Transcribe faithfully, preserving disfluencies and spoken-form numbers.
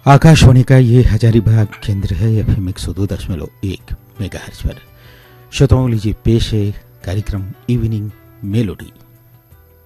आकाशवाणी का ये हजारीबाग केंद्र है एफ एम एक सौ दो दशमलव एक मेगाहर्ट्ज पर। श्रोताओं लीजिए पेश है कार्यक्रम इवनिंग मेलोडी।